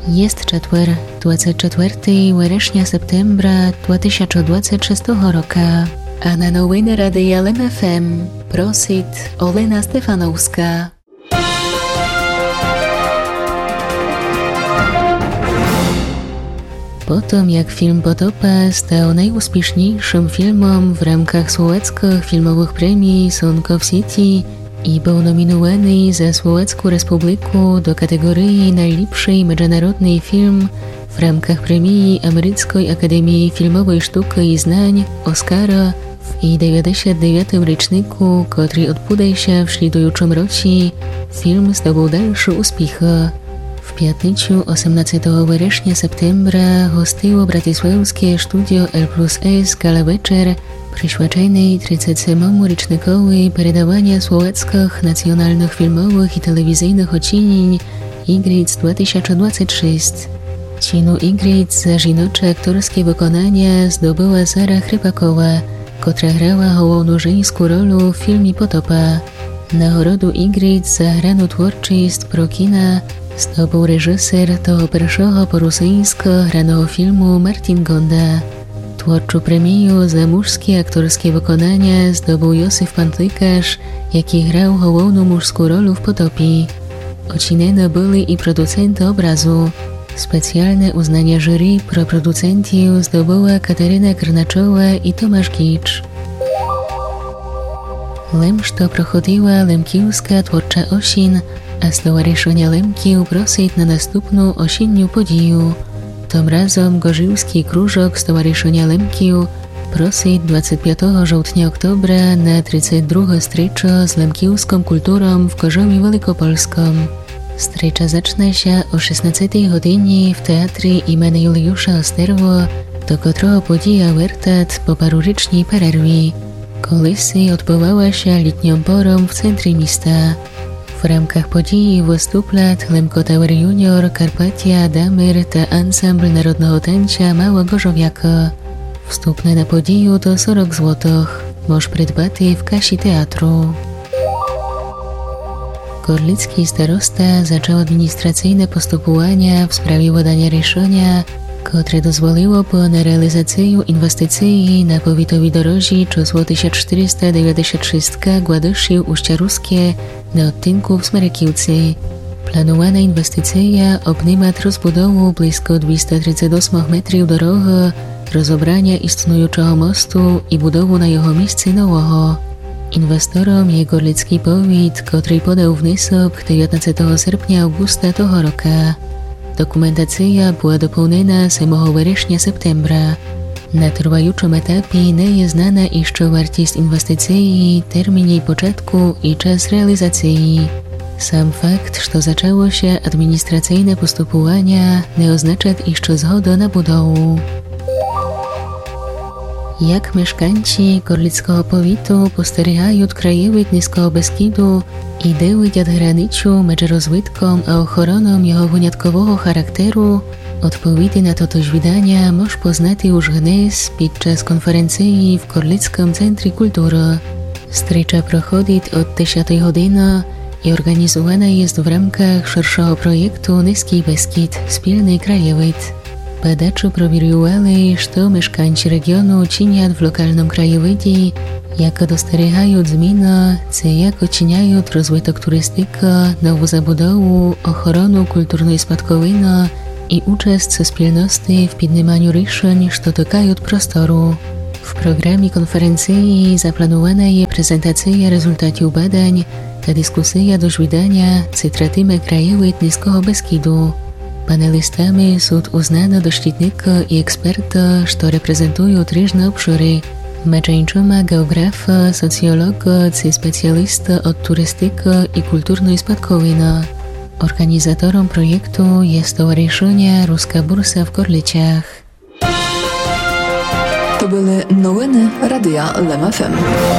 Jest czetwer, 24 września septembra 2026 roku, a na nowiny Radia LEM FM prosit Olena Stefanowska. Potom jak film Potopa stał najúspěšnějším filmem w ramkach słowackich filmowych premii Sonko w City i był nominowany za Słowacką Republiku do kategorii najlepszy międzynarodny film w ramkach premii Ameryckiej Akademii Filmowej Sztuki i Znań Oscara w 99. roczniku, który odbył się w śledującym roku. Film zdobył dalsze uspechy. W piatniczu 18 września septembra hostiło bratysławskie studio L+S Gala Večer przyświadczony 37. rocznikowi передавania słowackich nacjonalnych filmowych i telewizyjnych odcinień Igric 2026. Cinu Igric za żinocze aktorskie wykonanie zdobyła Sara Chrypakowa, która grała główną żeńską rolę w filmie Potopa. Nagrodu Igric za graną twórczość pro kina zdobył reżyser toho pierwszego po rosyjsko granego filmu Martin Gonda. Twórczą premię za męskie aktorskie wykonanie zdobył Józef Pantlikarz, jaki grał główną męską rolę w Potopie. Oceneni byli i producenci obrazu. Specjalne uznanie jury pro producentów zdobyła Kateryna Krnaczowa i Tomasz Gicz. Lemšto prochodziła Lemkiewska twórcza osien, a Stowarzyszenie Lemkiw prosić na następną osiennią podію. Tym razem Gorzywski Krúžok Stowarzyszenia Lemkiw prosić 25 żołtnia-oktobra na 32. stryczo z lemkiewską kulturą w Gorzowie Wielkopolskim. Strycza zacznie się o 16 godzinie w Teatrze imienia Juliusza Osterwo, do którego podija wertat po parurycznej przerwie. Kolisi odbywała się letnią porą w centrum miasta. W ramkach podії wystuplat Lemko Tower Junior, Karpatia, Damir ta ansambl narodnego tańca Mała Gorzowiaka. Wstupne na podію to 40 zł. Możesz przydbać w kasie teatru. Gorlicki starosta zaczął administracyjne postępowania w sprawie wydania решenia, które dozwoliło na realizację inwestycji na powiatowej drodze czysło 1496 Gładyszy-Uście Ruskie na odcinku w Smerekiwcy. Planowana inwestycja obejmie rozbudowę blisko 238 metrów drogi, rozebranie istniejącego mostu i budowę na jego miejscu nowego. Inwestorem jest Gorlicki powiat, który podał wniosek 19 sierpnia-augusta tego roku. Dokumentacja była dopełniona 7 września-septembra. Na trwającym etapie nie jest znana jeszcze wartość inwestycji, termin jej początku i czas realizacji. Sam fakt, że zaczęło się administracyjne postępowania, nie oznacza jeszcze zgody na budowę. Jak mieszkańcy Gorlickiego powiatu postrzegają krajowid Niskiego Beskidu i dyły od graniczu między rozwitką a ochroną jego wyjątkowego charakteru, odpowiedzi na to doświadczenia możesz poznać już dnes podczas konferencji w Gorlickim Centrum Kultury. Strycza prochodzi od 10 godziny i organizowana jest w ramkach szerszego projektu Niski Beskid – Wspólny krajowid. Badacze przewidywali, że mieszkańcy regionu czynią w lokalnym krajowidzie, jak dostrzegają zmiany, co jak oceniają rozwójek turystyki, nową zabudowę, ochronę kulturnej spadkowiny i uczest wspólności w podejmowaniu решeń, które dotykają prostoru. W programie konferencji zaplanowana jest prezentacja rezultatów badań, ta dyskusja doświadczenia, co tratimy krajowid Niskiego Beskidu. Panelistami są uznani doświadczeni i eksperci, którzy reprezentują różne obszary, między innymi geografi, socjolodzy i specjaliści od turystyki i kulturnej spadkowiny. Organizatorem projektu jest Stowarzyszenie Ruska Bursa w Gorlicach. To były nowiny Radia LEM FM.